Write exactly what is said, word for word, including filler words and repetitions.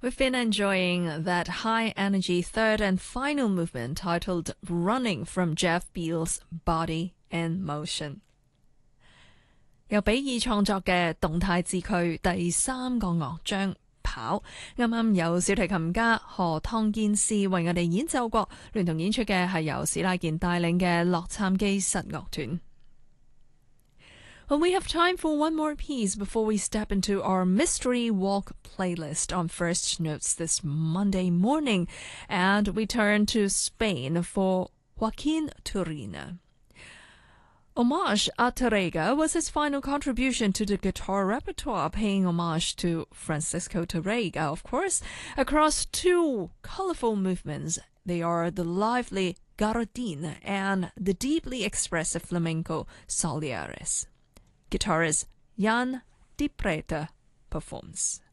We've been enjoying that high-energy third and final movement titled Running from Jeff Beal's Body in Motion. 由比爾創作嘅動態字句第三個樂章跑，啱啱有小提琴家何湯健士為我哋演奏過，聯同演出嘅係由史拉健帶領嘅洛杉磯實樂團。Well, we have time for one more piece before we step into our Mystery Walk playlist on First Notes this Monday morning, and we turn to Spain for Joaquin Turina. Homage a Tárrega was his final contribution to the guitar repertoire, paying homage to Francisco Tárrega, of course, across two colorful movements. They are the lively Garrotín and the deeply expressive flamenco Soleares. Guitarist Jan Di Preta performs.